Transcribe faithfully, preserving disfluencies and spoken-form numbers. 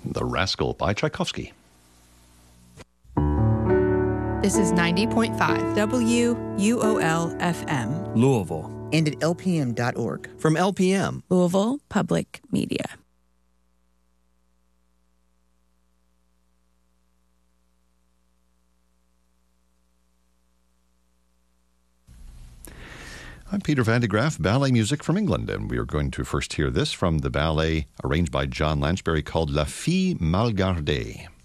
The Rascal by Tchaikovsky. This is ninety point five W U O L F M. Louisville. And at L P M dot org. From L P M. Louisville Public Media. I'm Peter Van de Graaff, ballet music from England, and we are going to first hear this from the ballet arranged by John Lansbury called La Fille Mal Gardée.